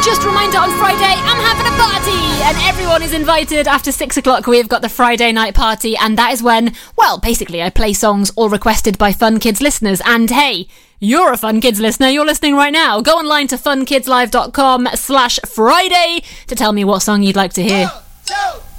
Just a reminder, on Friday, I'm having a party, and everyone is invited. After 6 o'clock, we've got the Friday night party, and that is when, well, basically, I play songs all requested by Fun Kids listeners. And hey, you're a Fun Kids listener. You're listening right now. Go online to funkidslive.com/Friday to tell me what song you'd like to hear. 1, 2